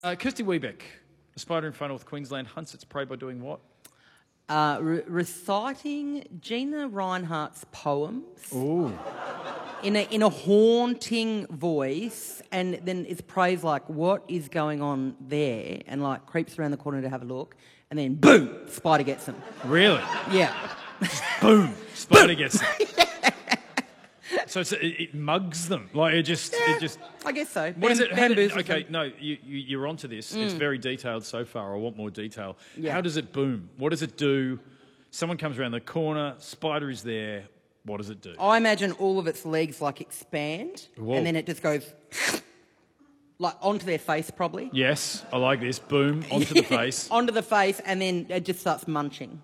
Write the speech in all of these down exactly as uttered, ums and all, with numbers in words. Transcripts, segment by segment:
Uh, Kirsty Wiebeck, a spider in far north Queensland, hunts its prey by doing what? Uh, re- reciting Gina Reinhardt's poems Ooh. in a in a haunting voice, and then its prey's like, "What is going on there?" And like creeps around the corner to have a look, and then boom, spider gets them. Really? Yeah. Boom, spider gets them. So it's, it, it mugs them, like it just, Yeah, it just. I guess so. What is Bam- it? How did, bamboozles okay, them. no, you, you you're onto this. It's very detailed so far. I want more detail. Yeah. How does it boom? What does it do? Someone comes around the corner, spider is there. What does it do? I imagine all of its legs like expand, Whoa. and then it just goes like onto their face, probably. Yes, I like this. Boom onto the face. Onto the face, and then it just starts munching.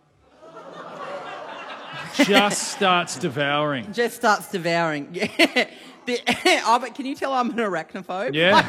Just starts devouring. Just starts devouring. Yeah. The, oh, but can you tell I'm an arachnophobe? Yeah.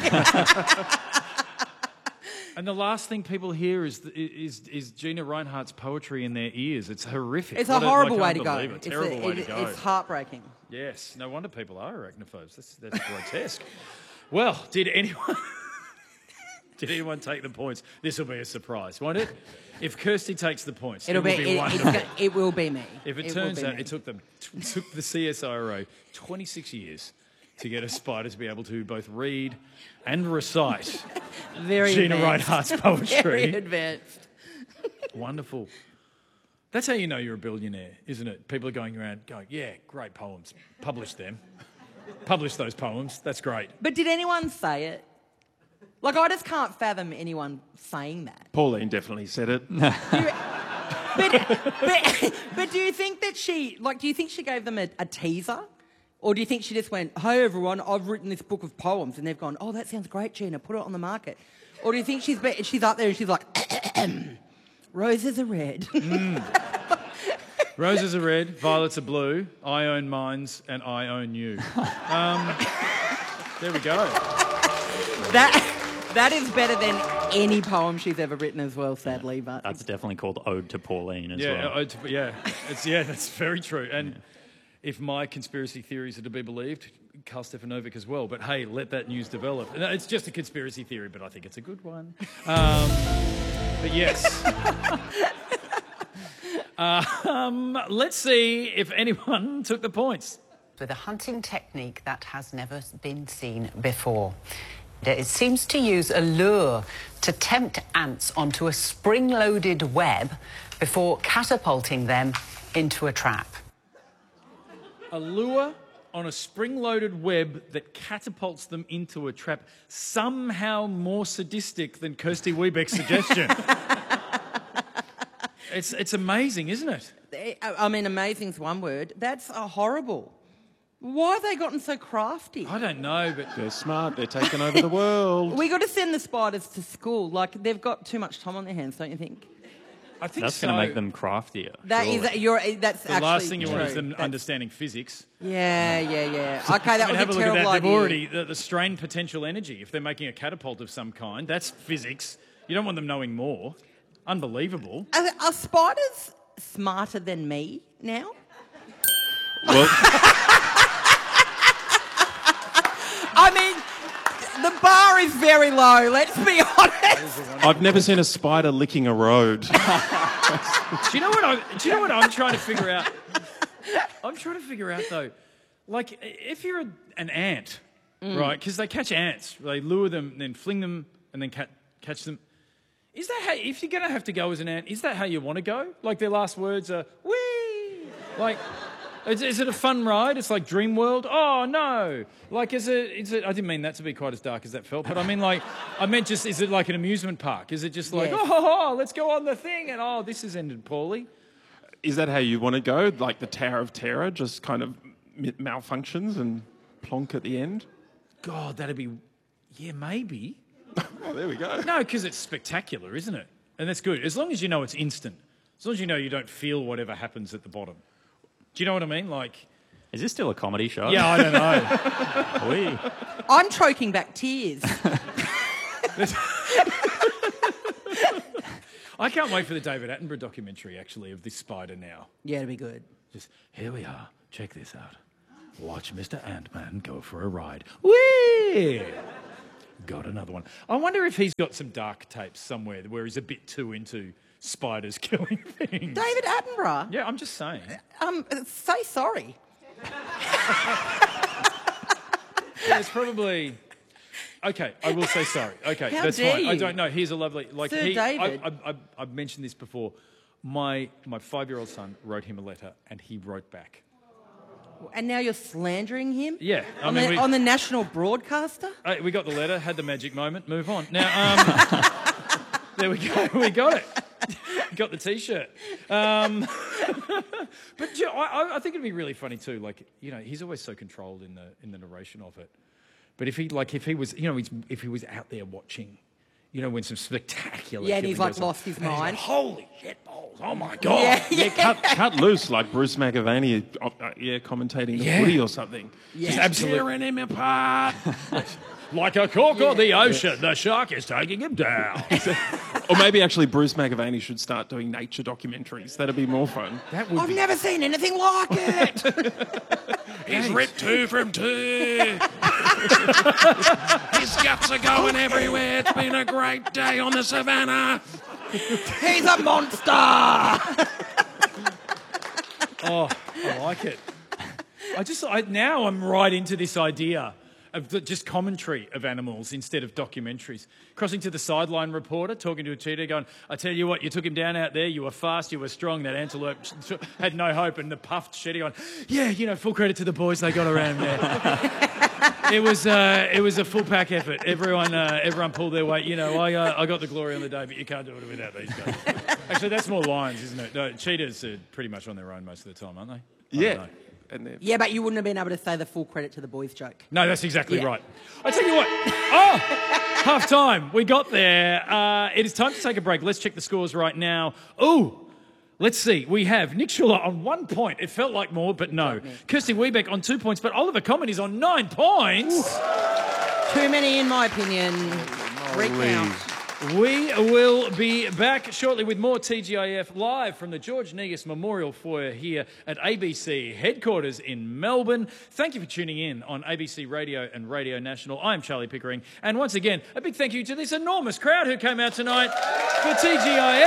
And the last thing people hear is is is Gina Reinhardt's poetry in their ears. It's horrific. It's What a horrible like, way to go. unbelievable. It's, Terrible a, way it, to go. it's heartbreaking. Yes, no wonder people are arachnophobes. That's that's grotesque. Well, did anyone did anyone take the points? This will be a surprise, won't it? If Kirsty takes the points, It'll it will be, be it, it's wonderful. go, it will be me. If it, will turns be out me. it took them t- took the C S I R O twenty-six years to get a spider to be able to both read and recite very Gina advanced. Reinhardt's poetry. Very advanced. Wonderful. That's how you know you're a billionaire, isn't it? People are going around going, yeah, great poems. Publish them. Publish those poems. That's great. But did anyone say it? Like, I just can't fathom anyone saying that. Pauline definitely said it. Do you, but, but, but do you think that she, like, do you think she gave them a, a teaser? Or do you think she just went, hey, everyone, I've written this book of poems, and they've gone, oh, that sounds great, Gina, put it on the market. Or do you think she's be- she's up there and she's like, roses are red. Mm. Roses are red, violets are blue, I own mines, and I own you. Um, there we go. That... That is better than any poem she's ever written as well, sadly. But That's definitely called Ode to Pauline as Yeah, well. uh, it's- yeah, it's, yeah, that's very true. And if my conspiracy theories are to be believed, Karl Stefanovic as well. But hey, let that news develop. No, it's just a conspiracy theory, but I think it's a good one. Um, but yes. uh, um, let's see if anyone took the points. With a hunting technique that has never been seen before. It seems to use a lure to tempt ants onto a spring-loaded web before catapulting them into a trap. A lure on a spring-loaded web that catapults them into a trap, somehow more sadistic than Kirsty Wiebeck's suggestion. it's, it's amazing, isn't it? I mean, amazing's one word. That's a horrible. Why have they gotten so crafty? I don't know, but... They're smart. They're taking over the world. We got to send the spiders to school. Like, they've got too much time on their hands, don't you think? I think That's so. going to make them craftier. That surely. is, you're, that's The actually last thing you true. want is them That's- understanding physics. Yeah, yeah, yeah. Okay, that I mean, was have a a look at terrible that. idea. They've already... The, the strain potential energy, if they're making a catapult of some kind, that's physics. You don't want them knowing more. Unbelievable. Are, are spiders smarter than me now? Well, I mean, the bar is very low, let's be honest. I've never seen a spider licking a road. Do you know what I? Do you know what I'm trying to figure out? I'm trying to figure out though, like if you're a, an ant, right? Because they catch ants, they lure them, then fling them, and then cat, catch them. Is that how? If you're gonna have to go as an ant, is that how you want to go? Like their last words are "wee," like. Is, is it a fun ride? It's like Dream World? Oh, no. Like, is it, is it... I didn't mean that to be quite as dark as that felt, but I mean, like... I meant just, is it like an amusement park? Is it just like, Yes. oh, let's go on the thing, and oh, this has ended poorly? Is that how you want to go? Like the Tower of Terror just kind of m- malfunctions and plonk at the end? God, that'd be... Yeah, maybe. Oh, there we go. No, because it's spectacular, isn't it? And that's good. As long as you know it's instant. As long as you know you don't feel whatever happens at the bottom. Do you know what I mean? Like... Is this still a comedy show? Yeah, I don't know. Oui. I'm choking back tears. I can't wait for the David Attenborough documentary, actually, of this spider now. Yeah, it'll be good. Just, here we are. Check this out. Watch Mister Ant-Man go for a ride. Whee! got another one. I wonder if he's got some dark tapes somewhere where he's a bit too into spiders killing things. David Attenborough. Yeah, I'm just saying. Um, say sorry. Yeah, it's probably... Okay, I will say sorry. Okay, How that's dare fine. I you? don't know. Here's a lovely... Like Sir he, David. I, I, I, I've mentioned this before. My, my five-year-old son wrote him a letter and he wrote back. And now you're slandering him? Yeah. I On, mean, the, we, on the national broadcaster? uh, we got the letter, had the magic moment, move on. Now, um, there we go. We got it. Got the T-shirt. Um, but you know, I, I think it'd be really funny too. Like, you know, he's always so controlled in the in the narration of it. But if he like, if he was, you know, he's, if he was out there watching, you know, when some spectacular Yeah, and he's, killing like, goes on, lost his and he's mind. like, holy shit balls! Oh my god! Yeah, Yeah, cut, cut loose like Bruce McAvaney, uh, uh, yeah, commentating the Yeah. footy or something. Yeah. Just Absolutely. tearing him apart. Like a cork on the ocean, the shark is taking him down. Or maybe actually Bruce McAvaney should start doing nature documentaries. That'd be more fun. That would I've be. never seen anything like it. He's ripped two from two. His guts are going everywhere. It's been a great day on the savannah. He's a monster. Oh, I like it. I just I, now I'm right into this idea of the, just commentary of animals instead of documentaries. Crossing to the sideline reporter, talking to a cheetah, going, I tell you what, you took him down out there, you were fast, you were strong, that antelope had no hope, and the puffed shetty on, yeah, you know, full credit to the boys, they got around there. It was uh, it was a full pack effort. Everyone uh, everyone pulled their weight. You know, I uh, I got the glory on the day, but you can't do it without these guys. Actually, that's more lions, isn't it? No, cheetahs are pretty much on their own most of the time, aren't they? I don't Yeah. know. And then, Yeah, but you wouldn't have been able to say the full credit to the boys joke. No, that's exactly Yeah. right. I tell you what. Oh, half time. We got there. Uh, it is time to take a break. Let's check the scores right now. Ooh. Let's see. We have Nick Schuller on one point. It felt like more, but no. Kirsty Wiebeck on two points, but Oliver Common is on nine points. Too many, in my opinion. Recount. We will be back shortly with more T G I F live from the George Negus Memorial Foyer here at A B C headquarters in Melbourne. Thank you for tuning in on A B C Radio and Radio National. I'm Charlie Pickering. And once again, a big thank you to this enormous crowd who came out tonight for T G I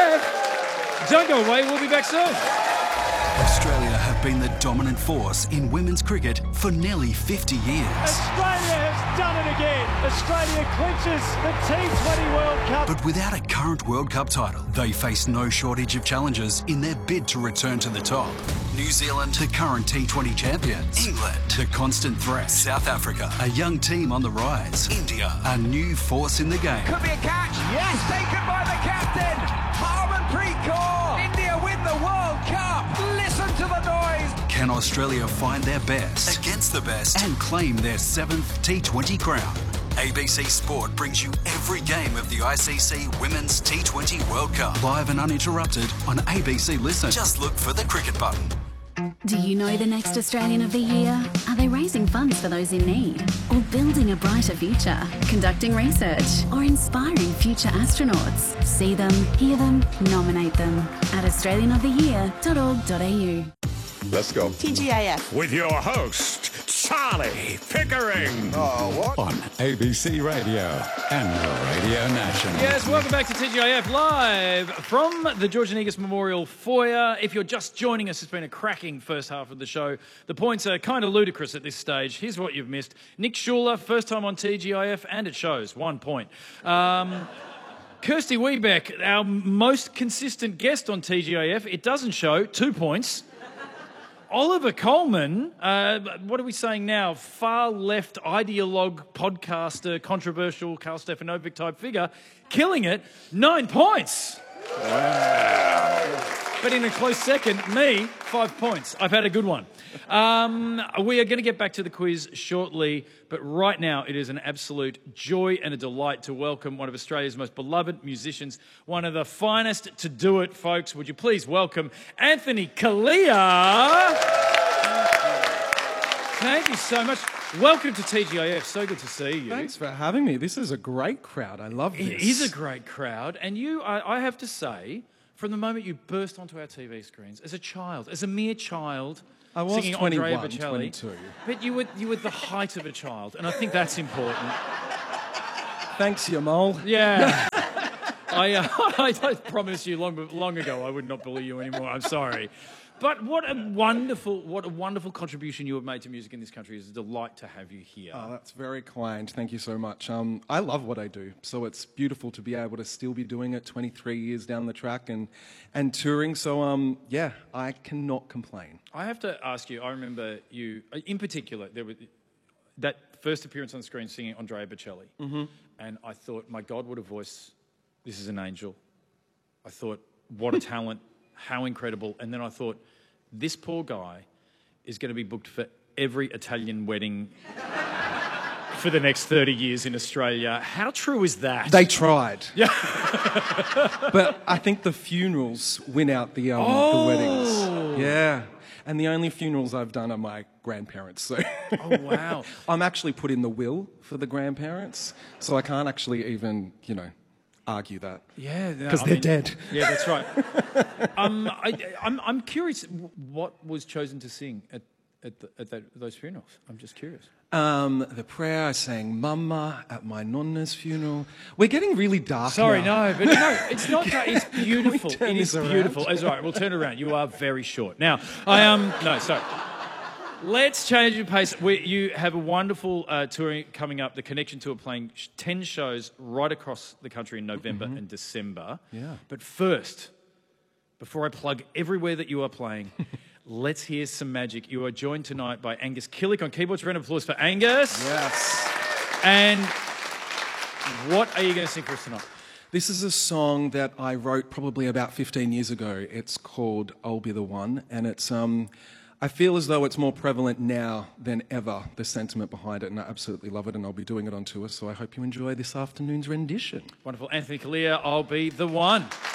F. Don't go away. We'll be back soon. Australia have been the dominant force in women's cricket for nearly fifty years. Australia has done it again. Australia clinches the T twenty World Cup. But without a current World Cup title, they face no shortage of challenges in their bid to return to the top. New Zealand, the current T twenty champions. England, the constant threat. South Africa, a young team on the rise. India, a new force in the game. Could be a catch. Yes, taken by the captain. Harmanpreet Kaur. India win the World Cup. Listen to the noise. Can Australia find their best against the best and claim their seventh T twenty crown? A B C Sport brings you every game of the I C C Women's T twenty World Cup. Live and uninterrupted on A B C Listen. Just look for the cricket button. Do you know the next Australian of the Year? Are they raising funds for those in need? Or building a brighter future? Conducting research? Or inspiring future astronauts? See them, hear them, nominate them at australian of the year dot org dot a u. Let's go. T G A F. With your host, Charlie Pickering. Oh, what? On A B C Radio and Radio National. Yes, welcome back to T G I F live from the George Negus Memorial Foyer. If you're just joining us, it's been a cracking first half of the show. The points are kind of ludicrous at this stage. Here's what you've missed. Nick Schuller, first time on T G I F, and it shows, one point. Um, Kirsty Wiebeck, our most consistent guest on T G I F, it doesn't show, two points. Oliver Coleman, uh, what are we saying now? Far left ideologue, podcaster, controversial Karl Stefanovic type figure, killing it, nine points. Wow. But in a close second, me, five points. I've had a good one. Um, we are going to get back to the quiz shortly, but right now it is an absolute joy and a delight to welcome one of Australia's most beloved musicians, one of the finest to do it, folks. Would you please welcome Anthony Kalia? Thank you so much. Welcome to T G I F. So good to see you. Thanks for having me. This is a great crowd. I love this. It is a great crowd. And you, I, I have to say, from the moment you burst onto our T V screens, as a child, as a mere child, I was singing Andrea twenty-one, Bocelli, twenty-two. but you were, you were the height of a child, and I think that's important. Thanks, you mole. Yeah. I, uh, I, I promised you long, long ago I would not bully you anymore. I'm sorry. But what a wonderful, what a wonderful contribution you have made to music in this country. It's a delight to have you here. Oh, that's very kind. Thank you so much. Um, I love what I do, so it's beautiful to be able to still be doing it twenty-three years down the track and, and touring. So, um, yeah, I cannot complain. I have to ask you, I remember you, in particular, there was that first appearance on the screen singing Andrea Bocelli. Mm-hmm. And I thought, my God, what a voice. This is an angel. I thought, what a talent. How incredible. And then I thought, this poor guy is going to be booked for every Italian wedding for the next thirty years in Australia. How true is that? They tried. Yeah. But I think the funerals win out the, um, Oh. the weddings. Yeah. And the only funerals I've done are my grandparents. So Oh, wow. I'm actually put in the will for the grandparents, so I can't actually even, you know, argue that. Yeah. no, Because I they're mean- dead. Yeah, that's right. um, I, I'm, I'm curious, what was chosen to sing at, at, the, at that, those funerals? I'm just curious. Um, the prayer, I sang Mama at my nonna's funeral. We're getting really dark Sorry, now. no, but no, it's not. That. It's beautiful. Can we turn It is this around? beautiful. It's all right. We'll turn it around. You are very short. Now, I um no, sorry. Let's change your pace. We, you have a wonderful uh, touring coming up. The Connection Tour playing sh- ten shows right across the country in November and December. Yeah. But first, before I plug everywhere that you are playing, let's hear some magic. You are joined tonight by Angus Killick on keyboards. Round of applause for Angus. Yes. And what are you going to sing for us tonight? This is a song that I wrote probably about fifteen years ago. It's called I'll Be the One, and it's um, I feel as though it's more prevalent now than ever, the sentiment behind it, and I absolutely love it, and I'll be doing it on tour, so I hope you enjoy this afternoon's rendition. Wonderful. Anthony Kalia, I'll Be the One.